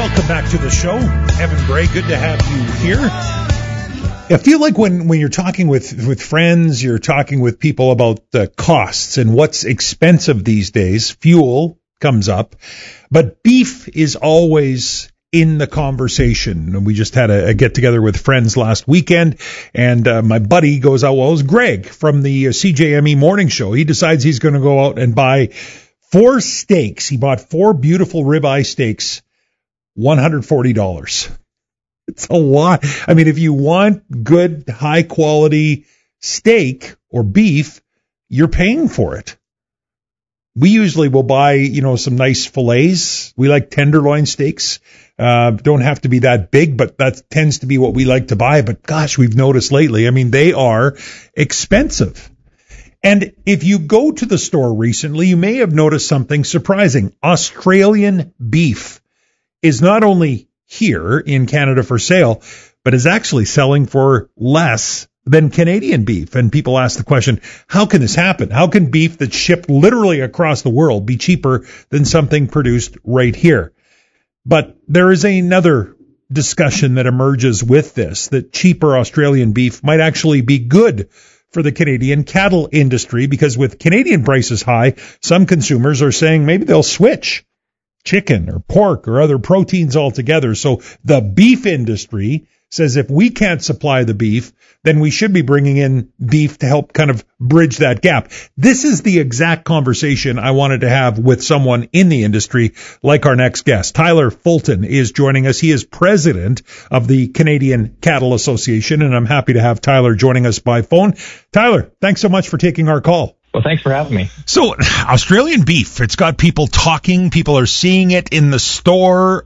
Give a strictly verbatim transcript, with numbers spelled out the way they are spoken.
Welcome back to the show. Evan Bray, good to have you here. I feel like when, when you're talking with, with friends, you're talking with people about the costs and what's expensive these days. Fuel comes up, but beef is always in the conversation. And we just had a, a get together with friends last weekend, and uh, my buddy goes out, well, it was Greg from the uh, C J M E morning show. He decides he's going to go out and buy four steaks. He bought four beautiful ribeye steaks, one hundred forty dollars. It's a lot. I mean, if you want good, high quality steak or beef, you're paying for it. We usually will buy, you know, some nice fillets. We like tenderloin steaks. Uh, don't have to be that big, but that tends to be what we like to buy. But gosh, we've noticed lately, I mean, they are expensive. And if you go to the store recently, you may have noticed something surprising. Australian beef is not only here in Canada for sale, but is actually selling for less than Canadian beef. And people ask the question, how can this happen? How can beef that's shipped literally across the world be cheaper than something produced right here? But there is another discussion that emerges with this, that cheaper Australian beef might actually be good for the Canadian cattle industry, because with Canadian prices high, some consumers are saying maybe they'll switch chicken or pork or other proteins altogether. So the beef industry says if we can't supply the beef, then we should be bringing in beef to help kind of bridge that gap. This is the exact conversation I wanted to have with someone in the industry, like our next guest. Tyler Fulton is joining us. He is president of the Canadian Cattle Association, and I'm happy to have Tyler joining us by phone. Tyler, thanks so much for taking our call. Well, thanks for having me. So, Australian beef, it's got people talking, people are seeing it in the store.